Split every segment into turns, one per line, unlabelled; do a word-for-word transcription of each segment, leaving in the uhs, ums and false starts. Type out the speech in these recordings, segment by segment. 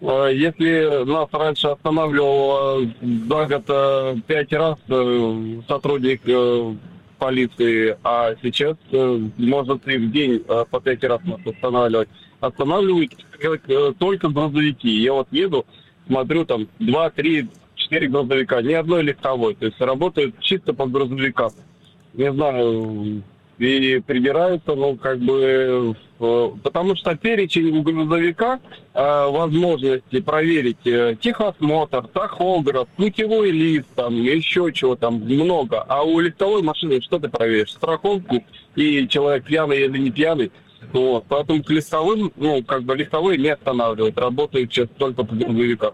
Э, Если нас раньше останавливало за год э, пять раз э, сотрудник э, полиции, а сейчас э, может и в день э, по пять раз нас останавливать. Останавливают э, только грузовики. Я вот еду, смотрю, там два, три, четыре грузовика, ни одной легковой. То есть работают чисто по грузовикам. Не знаю, и прибираются, ну, как бы, э, потому что перечень у грузовика э, возможности проверить э, техосмотр, тахограф, путевой лист, там, еще чего там много. А у легковой машины что ты проверишь? Страховку и человек пьяный или не пьяный. Вот. Поэтому к легковым, ну, как бы легковые не останавливают, работают сейчас только по грузовикам.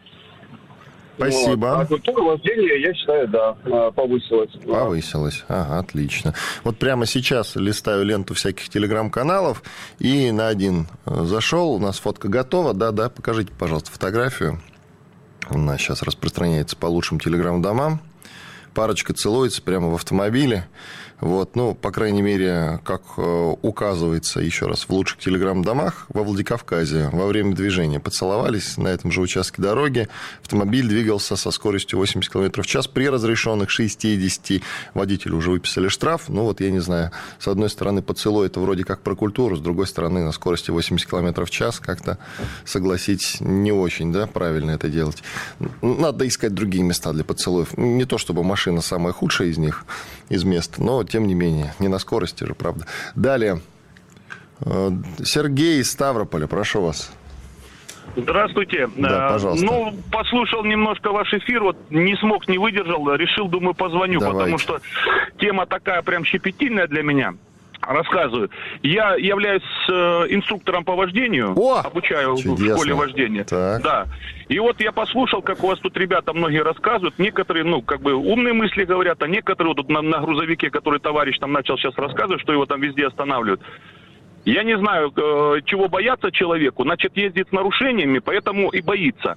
Спасибо.
Вот. А культура вождения, я считаю, да, повысилась.
Повысилась. Ага, отлично. Вот прямо сейчас листаю ленту всяких телеграм-каналов и на один зашел. У нас фотка готова. Да-да, покажите, пожалуйста, фотографию. Она сейчас распространяется по лучшим телеграм-домам. Парочка целуется прямо в автомобиле. Вот, ну, по крайней мере, как указывается еще раз в лучших телеграм-домах, во Владикавказе во время движения поцеловались на этом же участке дороги. Автомобиль двигался со скоростью восемьдесят километров в час при разрешенных шестидесяти. Водителю уже выписали штраф. Ну, вот я не знаю, с одной стороны, поцелуй – это вроде как про культуру, с другой стороны, на скорости восемьдесят километров в час как-то, согласитесь, не очень, да, правильно это делать. Надо искать другие места для поцелуев. Не то, чтобы машина самая худшая из них, из мест, но тем не менее, не на скорости же, правда. Далее. Сергей из Ставрополя, прошу вас.
Здравствуйте.
Да, пожалуйста.
Ну, послушал немножко ваш эфир, вот не смог, не выдержал, решил, думаю, позвоню,
Давайте.
Потому что тема такая прям щепетильная для меня. Рассказываю. Я являюсь э, инструктором по вождению,
О,
обучаю
чудесно.
в школе вождения.
Так.
Да. И вот я послушал, как у вас тут ребята многие рассказывают. Некоторые, ну, как бы умные мысли говорят, а некоторые вот на, на грузовике, который товарищ там начал сейчас рассказывать, что его там везде останавливают. Я не знаю, э, чего бояться человеку. Значит, ездит с нарушениями, поэтому и боится.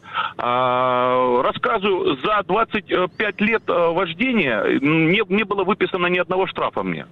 А, рассказываю, за двадцать пять лет вождения не, не было выписано ни одного штрафа мне.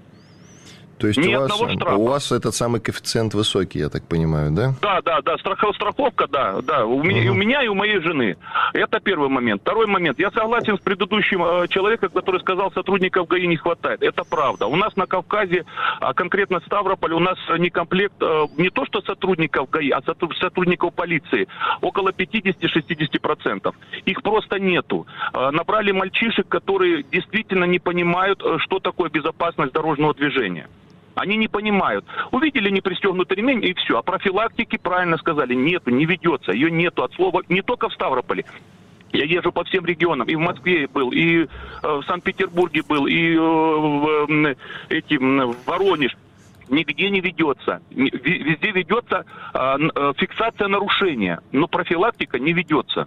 То есть
Ни
у вас,
одного штрафа.
у вас этот самый коэффициент высокий, я так понимаю, да?
Да, да, да, страхов, страховка, да, да, у меня,
Угу.
и у меня, и у моей жены. Это первый момент. Второй момент. Я согласен с предыдущим э, человеком, который сказал, сотрудников ГАИ не хватает. Это правда. У нас на Кавказе, а конкретно в Ставрополе, у нас не комплект, э, не то что сотрудников ГАИ, а сотрудников полиции. Около пятьдесят-шестьдесят процентов. Их просто нету. Э, набрали мальчишек, которые действительно не понимают, что такое безопасность дорожного движения. Они не понимают. Увидели непристегнутый ремень, и все. А профилактики, правильно сказали, нету, не ведется. Ее нету от слова не только в Ставрополе. Я езжу по всем регионам. И в Москве был, и э, в Санкт-Петербурге был, и э, в, э, эти, в Воронеж. Нигде не ведется. Везде ведется э, э, фиксация нарушения. Но профилактика не ведется.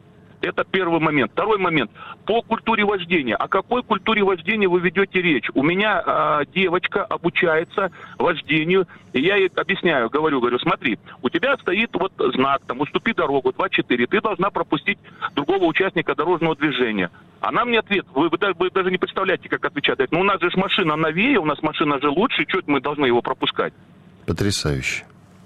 Это первый момент. Второй момент. По культуре вождения. О какой культуре вождения вы ведете речь? У меня э, девочка обучается вождению. И я ей объясняю, говорю, говорю, смотри, у тебя стоит вот знак, там, уступи дорогу, два четыре. Ты должна пропустить другого участника дорожного движения. Она мне ответ, вы, вы, вы даже не представляете, как отвечать. Говорит, ну у нас же машина новее, у нас машина же лучше, что мы должны его пропускать?
Потрясающе.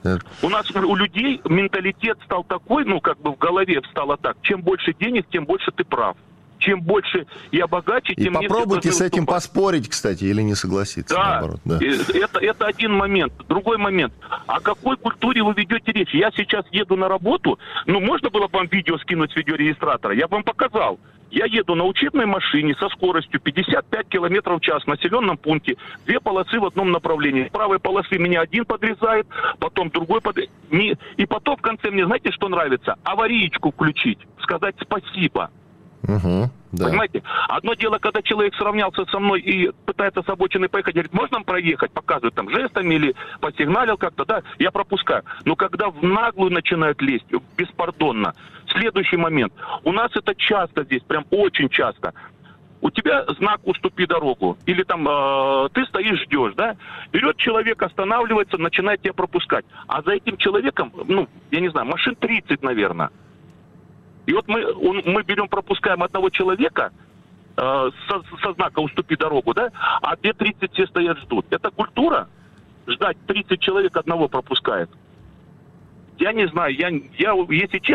У нас у людей менталитет стал такой, ну, как бы в голове стало так, чем больше денег, тем больше ты прав. Чем больше я богаче,
и
тем меньше...
И попробуйте с этим
уступать.
Поспорить, кстати, или не согласиться,
да,
наоборот. Да,
это, это один момент. Другой момент. О какой культуре вы ведете речь? Я сейчас еду на работу, ну, можно было бы вам видео скинуть с видеорегистратора? Я бы вам показал. Я еду на учебной машине со скоростью пятьдесят пять километров в час в населенном пункте. Две полосы в одном направлении. С правой полосы меня один подрезает, потом другой подрезает. И потом в конце мне, знаете, что нравится? Аварийку включить, сказать спасибо.
Угу, да.
Понимаете? Одно дело, когда человек сравнялся со мной и пытается с обочины поехать, говорит, можно проехать, показывает там жестами или посигналил как-то, да, я пропускаю. Но когда в наглую начинают лезть, беспардонно, следующий момент. У нас это часто здесь, прям очень часто. У тебя знак «Уступи дорогу». Или там э, ты стоишь, ждешь, да? Берет человек, останавливается, начинает тебя пропускать. А за этим человеком, ну, я не знаю, машин тридцать, наверное. И вот мы, он, мы берем, пропускаем одного человека э, со, со знака «Уступи дорогу», да? А две тридцать все стоят, ждут. Это культура? Ждать тридцать человек одного пропускает. Я не знаю, я, я если честно,